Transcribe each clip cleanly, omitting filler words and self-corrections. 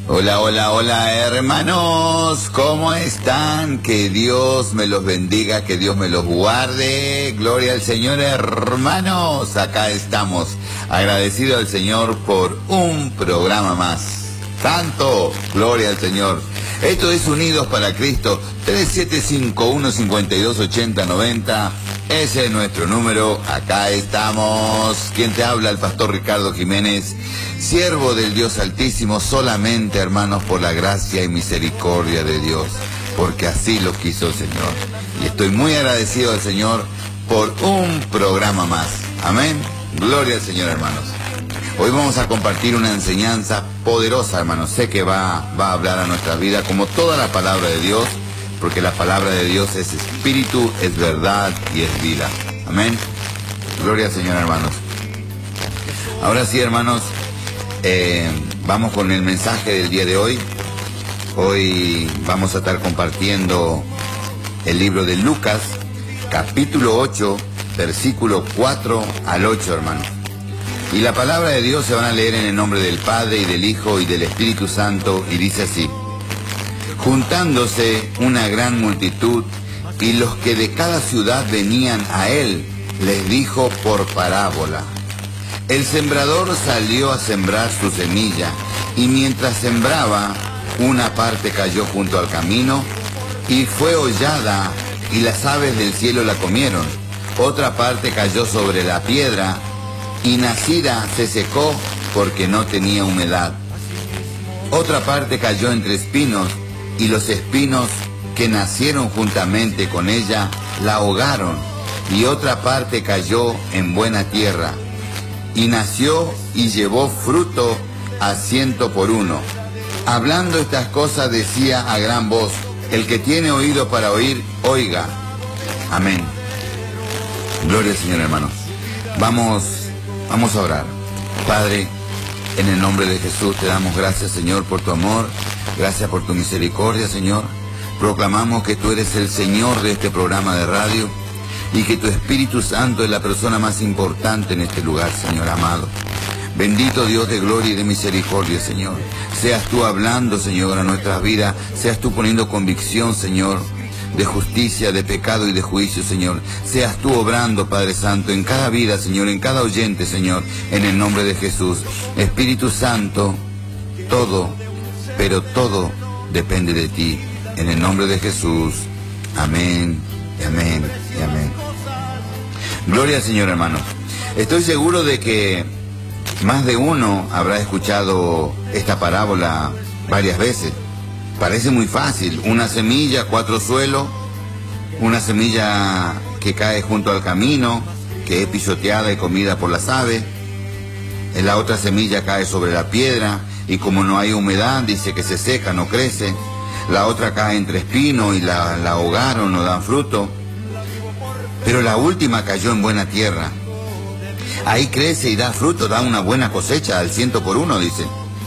Hola, hola, hola, hermanos, ¿cómo están? Que Dios me los bendiga, que Dios me los guarde. Gloria al Señor, hermanos. Acá estamos, agradecido al Señor por un programa más. Tanto, gloria al Señor. Esto es Unidos para Cristo, 3751-5280-90. Ese es nuestro número, acá estamos. ¿Quién te habla? El pastor Ricardo Jiménez, siervo del Dios Altísimo, solamente, hermanos, por la gracia y misericordia de Dios, porque así lo quiso el Señor. Y estoy muy agradecido al Señor por un programa más. Amén. Gloria al Señor, hermanos. Hoy vamos a compartir una enseñanza poderosa, hermanos. Sé que va a hablar a nuestra vida como toda la palabra de Dios, porque la palabra de Dios es espíritu, es verdad y es vida. Amén. Gloria al Señor, hermanos. Ahora sí, hermanos, vamos con el mensaje del día de hoy. Hoy vamos a estar compartiendo el libro de Lucas, capítulo 8, versículo 4 al 8, hermanos. Y la palabra de Dios se van a leer en el nombre del Padre y del Hijo y del Espíritu Santo, y dice así: juntándose una gran multitud y los que de cada ciudad venían a él, les dijo por parábola: el sembrador salió a sembrar su semilla, y mientras sembraba, una parte cayó junto al camino y fue hollada, y las aves del cielo la comieron. Otra parte cayó sobre la piedra, y nacida se secó porque no tenía humedad. Otra parte cayó entre espinos, y los espinos que nacieron juntamente con ella la ahogaron. Y otra parte cayó en buena tierra, y nació y llevó fruto a 100 por uno. Hablando estas cosas decía a gran voz: el que tiene oído para oír, oiga. Amén. Gloria al Señor, hermanos. Vamos a orar. Padre, en el nombre de Jesús te damos gracias, Señor, por tu amor. Gracias por tu misericordia, Señor. Proclamamos que tú eres el Señor de este programa de radio y que tu Espíritu Santo es la persona más importante en este lugar, Señor amado. Bendito Dios de gloria y de misericordia, Señor. Seas tú hablando, Señor, a nuestras vidas. Seas tú poniendo convicción, Señor, de justicia, de pecado y de juicio, Señor. Seas tú obrando, Padre Santo, en cada vida, Señor, en cada oyente, Señor, en el nombre de Jesús. Espíritu Santo, todo, pero todo depende de ti. En el nombre de Jesús. Amén, y amén, y amén. Gloria al Señor, hermano. Estoy seguro de que más de uno habrá escuchado esta parábola varias veces. Parece muy fácil: una semilla, 4 suelos, una semilla que cae junto al camino, que es pisoteada y comida por las aves. La otra semilla cae sobre la piedra, y como no hay humedad, dice que se seca, no crece. La otra cae entre espinos y la ahogaron, no dan fruto. Pero la última cayó en buena tierra. Ahí crece y da fruto, da una buena cosecha al 100 por uno, dice.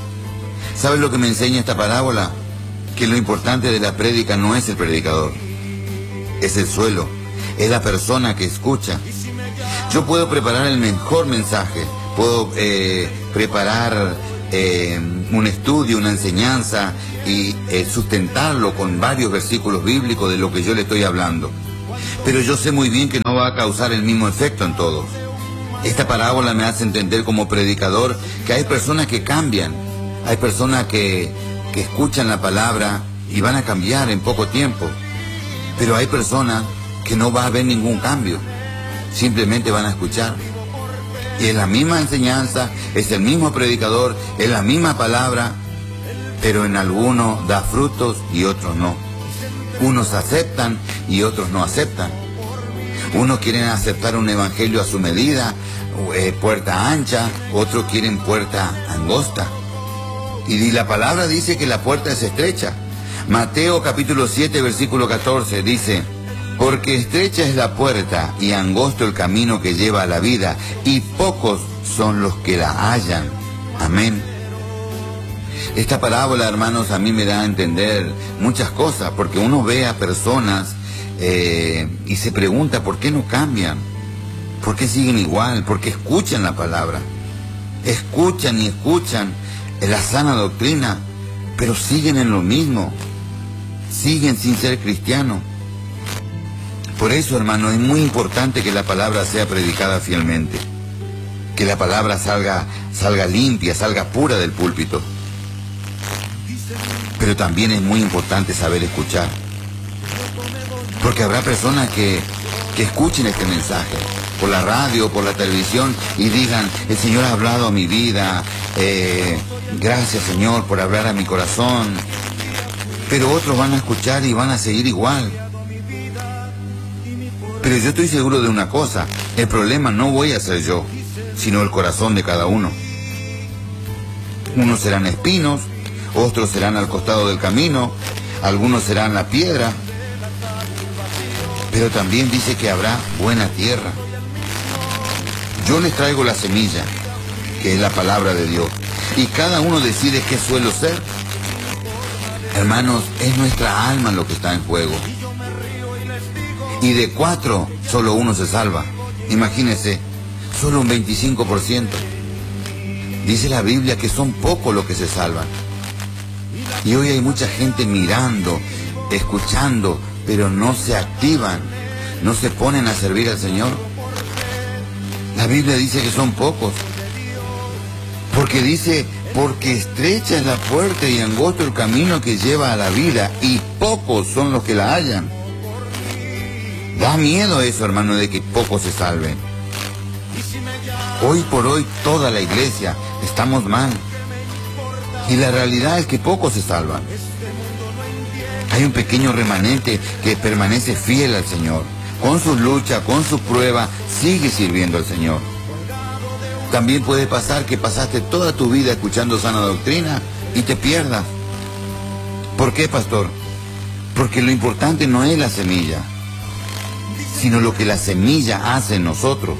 ¿Sabes lo que me enseña esta parábola? Que lo importante de la prédica no es el predicador, es el suelo, es la persona que escucha. Yo puedo preparar el mejor mensaje, puedo preparar un estudio, una enseñanza y sustentarlo con varios versículos bíblicos de lo que yo le estoy hablando. Pero yo sé muy bien que no va a causar el mismo efecto en todos. Esta parábola me hace entender como predicador que hay personas que cambian, hay personas que escuchan la palabra y van a cambiar en poco tiempo. Pero hay personas que no va a haber ningún cambio, simplemente van a escuchar. Y es la misma enseñanza, es el mismo predicador, es la misma palabra, pero en algunos da frutos y otros no. Unos aceptan y otros no aceptan. Unos quieren aceptar un evangelio a su medida, puerta ancha, otros quieren puerta angosta. Y la palabra dice que la puerta es estrecha. Mateo capítulo 7, versículo 14 dice: porque estrecha es la puerta y angosto el camino que lleva a la vida, y pocos son los que la hallan. Amén. Esta parábola, hermanos, a mí me da a entender muchas cosas, porque uno ve a personas y se pregunta por qué no cambian, por qué siguen igual, por qué escuchan la palabra, escuchan y escuchan la sana doctrina, pero siguen en lo mismo, siguen sin ser cristianos. Por eso, hermano, es muy importante que la palabra sea predicada fielmente, que la palabra salga limpia, salga pura del púlpito. Pero también es muy importante saber escuchar, porque habrá personas que escuchen este mensaje por la radio, por la televisión, y digan: el Señor ha hablado a mi vida, gracias Señor por hablar a mi corazón. Pero otros van a escuchar y van a seguir igual. Pero yo estoy seguro de una cosa: el problema no voy a ser yo, sino el corazón de cada uno. Unos serán espinos, otros serán al costado del camino, algunos serán la piedra. Pero también dice que habrá buena tierra. Yo les traigo la semilla, que es la palabra de Dios, y cada uno decide qué suelo ser. Hermanos, es nuestra alma lo que está en juego. Y de 4, solo 1 se salva. Imagínense, solo un 25%. Dice la Biblia que son pocos los que se salvan. Y hoy hay mucha gente mirando, escuchando, pero no se activan, no se ponen a servir al Señor. La Biblia dice que son pocos. Porque dice: porque estrecha es la puerta y angosto el camino que lleva a la vida, y pocos son los que la hallan. Da miedo eso, hermano, de que pocos se salven. Hoy por hoy toda la iglesia estamos mal. Y la realidad es que pocos se salvan. Hay un pequeño remanente que permanece fiel al Señor. Con su lucha, con su prueba, sigue sirviendo al Señor. También puede pasar que pasaste toda tu vida escuchando sana doctrina y te pierdas. ¿Por qué, pastor? Porque lo importante no es la semilla, sino lo que la semilla hace en nosotros.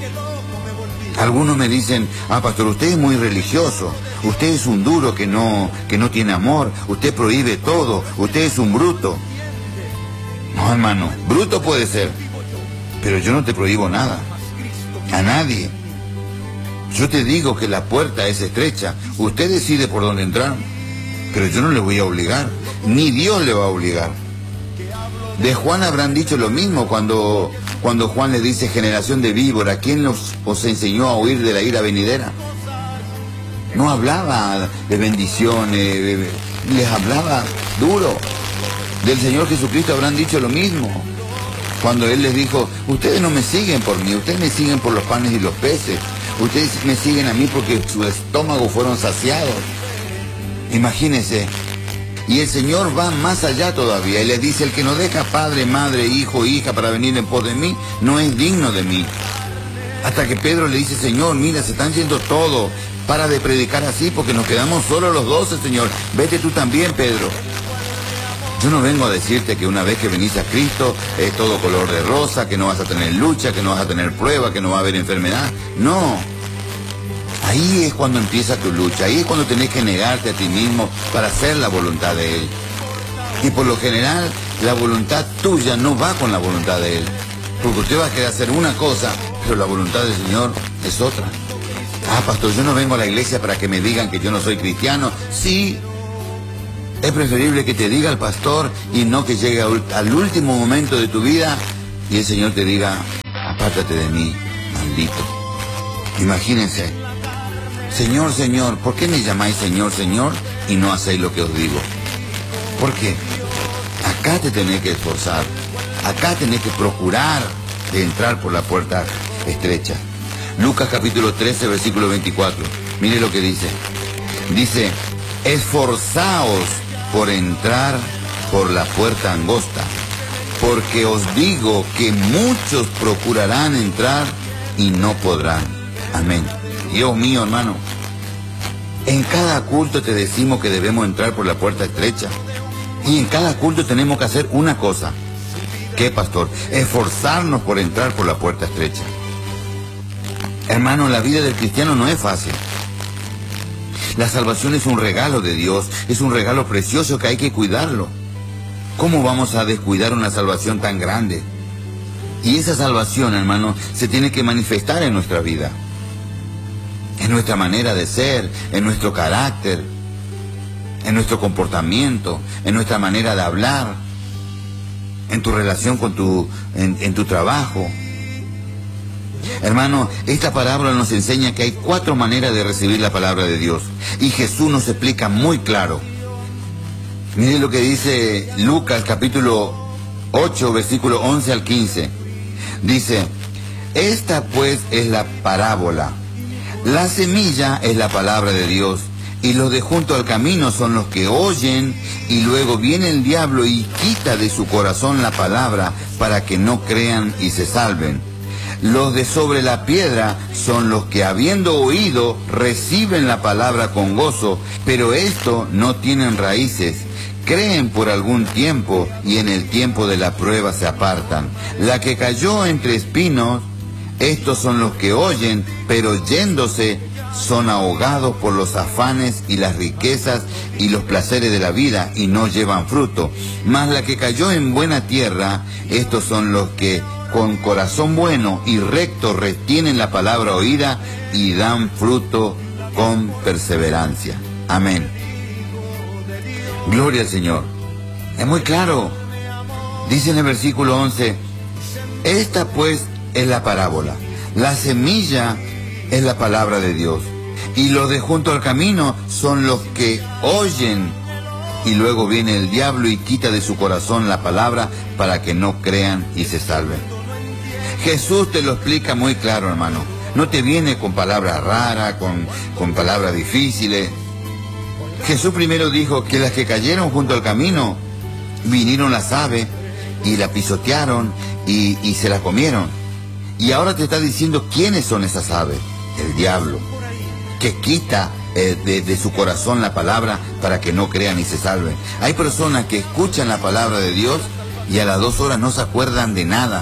Algunos me dicen: pastor, usted es muy religioso, usted es un duro que no tiene amor, usted prohíbe todo, usted es un bruto. No, hermano, bruto puede ser, pero yo no te prohíbo nada, a nadie. Yo te digo que la puerta es estrecha, usted decide por dónde entrar, pero yo no le voy a obligar, ni Dios le va a obligar. De Juan habrán dicho lo mismo cuando Juan le dice: generación de víbora, ¿quién os enseñó a huir de la ira venidera? No hablaba de bendiciones, les hablaba duro. Del Señor Jesucristo habrán dicho lo mismo, cuando Él les dijo: ustedes no me siguen por mí, ustedes me siguen por los panes y los peces, ustedes me siguen a mí porque su estómago fueron saciados. Imagínense. Y el Señor va más allá todavía y les dice: el que no deja padre, madre, hijo, hija para venir en pos de mí, no es digno de mí. Hasta que Pedro le dice: Señor, mira, se están yendo todos, para de predicar así porque nos quedamos solo los 12, Señor. Vete tú también, Pedro. Yo no vengo a decirte que una vez que venís a Cristo es todo color de rosa, que no vas a tener lucha, que no vas a tener prueba, que no va a haber enfermedad. No. Ahí es cuando empieza tu lucha, ahí es cuando tenés que negarte a ti mismo para hacer la voluntad de Él. Y por lo general, la voluntad tuya no va con la voluntad de Él. Porque usted va a querer hacer una cosa, pero la voluntad del Señor es otra. Pastor, yo no vengo a la iglesia para que me digan que yo no soy cristiano. Sí, es preferible que te diga el pastor y no que llegue al último momento de tu vida y el Señor te diga: apártate de mí, maldito. Imagínense: Señor, Señor, ¿por qué me llamáis Señor, Señor y no hacéis lo que os digo? ¿Por qué? Acá te tenés que esforzar, acá tenés que procurar de entrar por la puerta estrecha. Lucas capítulo 13, versículo 24. Mire lo que dice. Dice: esforzaos por entrar por la puerta angosta, porque os digo que muchos procurarán entrar y no podrán. Amén. Dios mío, hermano, en cada culto te decimos que debemos entrar por la puerta estrecha, y en cada culto tenemos que hacer una cosa. ¿Qué, pastor? Esforzarnos por entrar por la puerta estrecha. Hermano, la vida del cristiano no es fácil. La salvación es un regalo de Dios, es un regalo precioso que hay que cuidarlo. ¿Cómo vamos a descuidar una salvación tan grande? Y esa salvación, hermano, se tiene que manifestar en nuestra vida, en nuestra manera de ser, en nuestro carácter, en nuestro comportamiento, en nuestra manera de hablar, en tu relación con en tu trabajo. Hermano, esta parábola nos enseña que hay 4 maneras de recibir la palabra de Dios. Y Jesús nos explica muy claro. Miren lo que dice Lucas capítulo 8, versículo 11 al 15. Dice, esta pues es la parábola. La semilla es la palabra de Dios. Y los de junto al camino son los que oyen, y luego viene el diablo y quita de su corazón la palabra para que no crean y se salven. Los de sobre la piedra son los que, habiendo oído, reciben la palabra con gozo, pero esto no tienen raíces. Creen por algún tiempo y en el tiempo de la prueba se apartan. La que cayó entre espinos, estos son los que oyen, pero yéndose son ahogados por los afanes y las riquezas y los placeres de la vida y no llevan fruto. Mas la que cayó en buena tierra, estos son los que con corazón bueno y recto retienen la palabra oída y dan fruto con perseverancia. Amén. Gloria al Señor. Es muy claro. Dice en el versículo 11, esta pues es la parábola. La semilla es la palabra de Dios. Y los de junto al camino son los que oyen. Y luego viene el diablo y quita de su corazón la palabra para que no crean y se salven. Jesús te lo explica muy claro, hermano. No te viene con palabras raras, con palabras difíciles. Jesús primero dijo que las que cayeron junto al camino, vinieron las aves y la pisotearon y se la comieron. Y ahora te está diciendo quiénes son esas aves. El diablo, que quita de su corazón la palabra para que no crean y se salven. Hay personas que escuchan la palabra de Dios y a las 2 horas no se acuerdan de nada.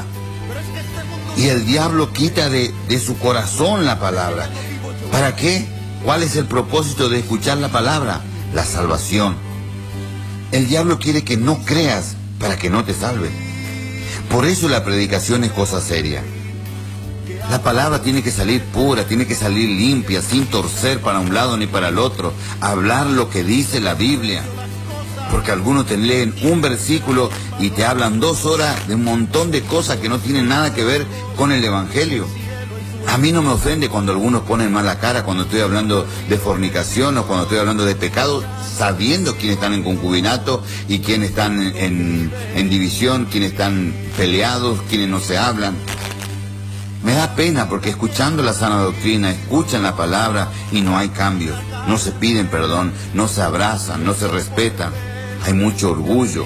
Y el diablo quita de su corazón la palabra. ¿Para qué? ¿Cuál es el propósito de escuchar la palabra? La salvación. El diablo quiere que no creas para que no te salve. Por eso la predicación es cosa seria. La palabra tiene que salir pura, tiene que salir limpia, sin torcer para un lado ni para el otro. Hablar lo que dice la Biblia. Porque algunos te leen un versículo y te hablan 2 horas de un montón de cosas que no tienen nada que ver con el Evangelio. A mí no me ofende cuando algunos ponen mala cara cuando estoy hablando de fornicación o cuando estoy hablando de pecado, sabiendo quiénes están en concubinato y quiénes están en división, quiénes están peleados, quiénes no se hablan. Me da pena porque escuchando la sana doctrina, escuchan la palabra y no hay cambios. No se piden perdón, no se abrazan, no se respetan. Hay mucho orgullo.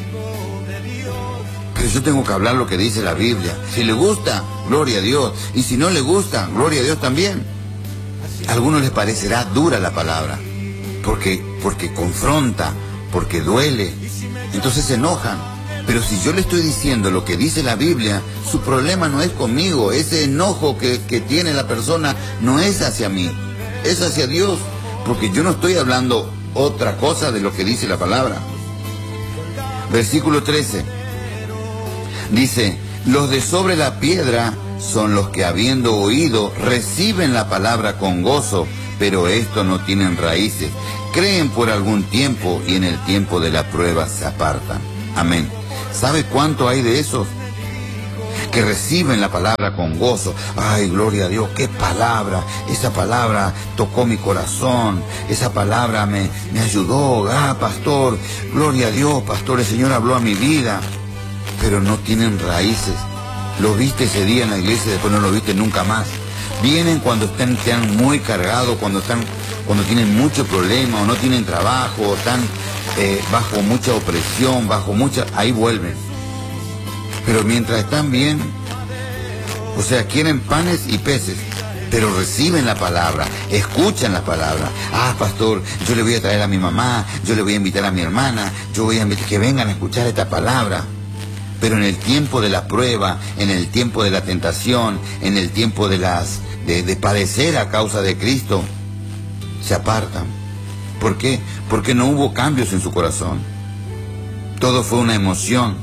Pero yo tengo que hablar lo que dice la Biblia. Si le gusta, gloria a Dios. Y si no le gusta, gloria a Dios también. A algunos les parecerá dura la palabra. Porque confronta, porque duele. Entonces se enojan. Pero si yo le estoy diciendo lo que dice la Biblia, su problema no es conmigo. Ese enojo que tiene la persona no es hacia mí, es hacia Dios. Porque yo no estoy hablando otra cosa de lo que dice la palabra. Versículo 13. Dice, los de sobre la piedra son los que habiendo oído reciben la palabra con gozo, pero estos no tienen raíces. Creen por algún tiempo y en el tiempo de la prueba se apartan. Amén. ¿Sabe cuánto hay de esos? Que reciben la palabra con gozo. Ay, gloria a Dios, qué palabra. Esa palabra tocó mi corazón. Esa palabra me ayudó. Ah, pastor, gloria a Dios, pastor, el Señor habló a mi vida. Pero no tienen raíces. Lo viste ese día en la iglesia, después no lo viste nunca más. Vienen cuando están muy cargados, cuando tienen mucho problema o no tienen trabajo, o están bajo mucha opresión, ahí vuelven. Pero mientras están bien, o sea, quieren panes y peces, pero reciben la palabra, escuchan la palabra. Ah, pastor, yo le voy a traer a mi mamá, yo le voy a invitar a mi hermana, yo voy a invitar que vengan a escuchar esta palabra. Pero en el tiempo de la prueba, en el tiempo de la tentación, en el tiempo de padecer a causa de Cristo, se apartan. ¿Por qué? Porque no hubo cambios en su corazón. Todo fue una emoción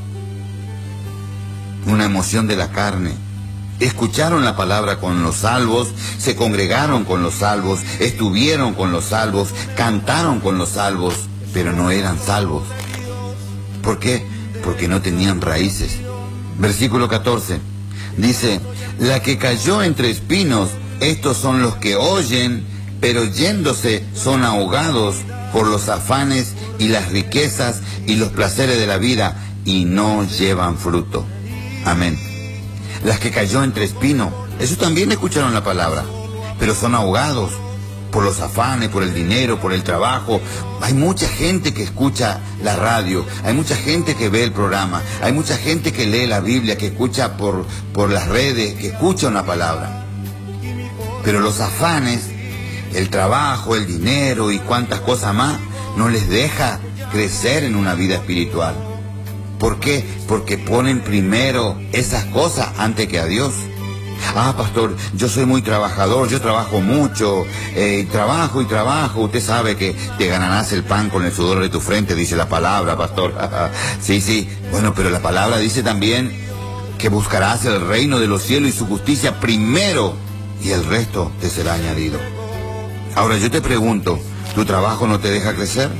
de la carne. Escucharon la palabra con los salvos, se congregaron con los salvos, estuvieron con los salvos, cantaron con los salvos, pero no eran salvos. ¿Por qué? Porque no tenían raíces. Versículo 14 dice: la que cayó entre espinos, estos son los que oyen, pero yéndose son ahogados por los afanes y las riquezas y los placeres de la vida, y no llevan fruto. Amén. Las que cayó entre espinos, esos también escucharon la palabra, pero son ahogados por los afanes, por el dinero, por el trabajo. Hay mucha gente que escucha la radio, hay mucha gente que ve el programa, hay mucha gente que lee la Biblia, que escucha por las redes, que escucha una palabra. Pero los afanes, el trabajo, el dinero y cuantas cosas más, no les deja crecer en una vida espiritual. ¿Por qué? Porque ponen primero esas cosas antes que a Dios. Ah, pastor, yo soy muy trabajador, yo trabajo mucho, trabajo y trabajo. Usted sabe que te ganarás el pan con el sudor de tu frente, dice la palabra, pastor. Sí, bueno, pero la palabra dice también que buscarás el reino de los cielos y su justicia primero, y el resto te será añadido. Ahora yo te pregunto, ¿tu trabajo no te deja crecer?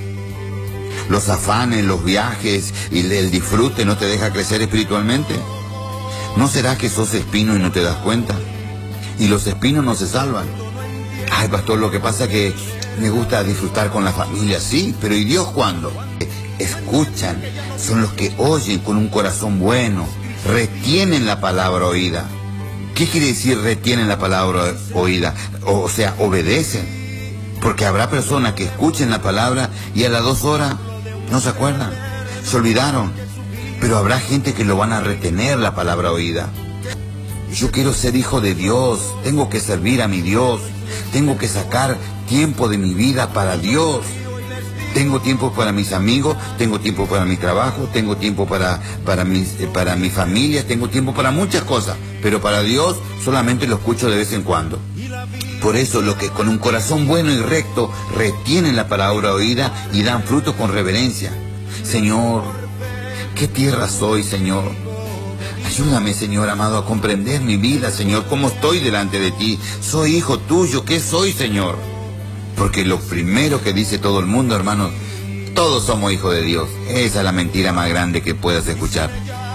¿Los afanes, los viajes y el disfrute no te deja crecer espiritualmente? ¿No será que sos espino y no te das cuenta? Y los espinos no se salvan. Ay, pastor, lo que pasa es que me gusta disfrutar con la familia, sí, pero ¿y Dios cuándo? Escuchan, son los que oyen con un corazón bueno, retienen la palabra oída. ¿Qué quiere decir retienen la palabra oída? O sea, obedecen. Porque habrá personas que escuchen la palabra y a las 2 horas no se acuerdan, se olvidaron. Pero habrá gente que lo van a retener la palabra oída. Yo quiero ser hijo de Dios, tengo que servir a mi Dios, tengo que sacar tiempo de mi vida para Dios. Tengo tiempo para mis amigos, tengo tiempo para mi trabajo, tengo tiempo para mi familia, tengo tiempo para muchas cosas, pero para Dios solamente lo escucho de vez en cuando. Por eso los que con un corazón bueno y recto retienen la palabra oída y dan frutos con reverencia. Señor, ¿qué tierra soy, Señor? Ayúdame, Señor amado, a comprender mi vida, Señor, cómo estoy delante de ti. Soy hijo tuyo, ¿qué soy, Señor? Porque lo primero que dice todo el mundo, hermanos, todos somos hijos de Dios. Esa es la mentira más grande que puedas escuchar.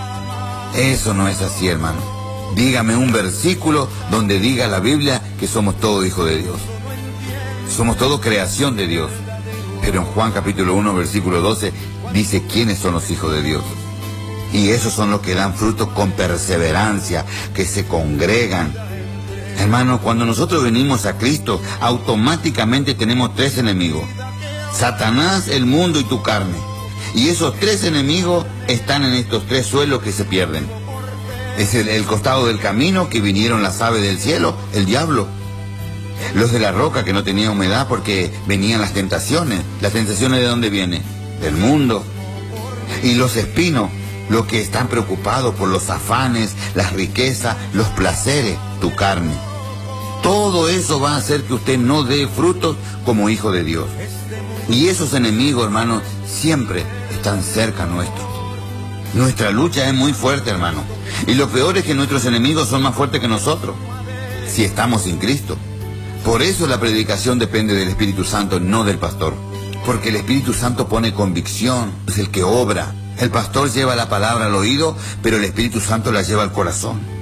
Eso no es así, hermano. Dígame un versículo donde diga la Biblia que somos todos hijos de Dios. Somos todos creación de Dios. Pero en Juan capítulo 1, versículo 12, dice quiénes son los hijos de Dios. Y esos son los que dan fruto con perseverancia, que se congregan. Hermano, cuando nosotros venimos a Cristo, automáticamente tenemos 3 enemigos. Satanás, el mundo y tu carne. Y esos 3 enemigos están en estos 3 suelos que se pierden. Es el costado del camino, que vinieron las aves del cielo, el diablo. Los de la roca, que no tenía humedad porque venían las tentaciones. ¿Las tentaciones de dónde vienen? Del mundo. Y los espinos, los que están preocupados por los afanes, las riquezas, los placeres, tu carne. Todo eso va a hacer que usted no dé frutos como hijo de Dios. Y esos enemigos, hermanos, siempre están cerca nuestro. Nuestra lucha es muy fuerte, hermano. Y lo peor es que nuestros enemigos son más fuertes que nosotros, si estamos sin Cristo. Por eso la predicación depende del Espíritu Santo, no del pastor. Porque el Espíritu Santo pone convicción, es el que obra. El pastor lleva la palabra al oído, pero el Espíritu Santo la lleva al corazón.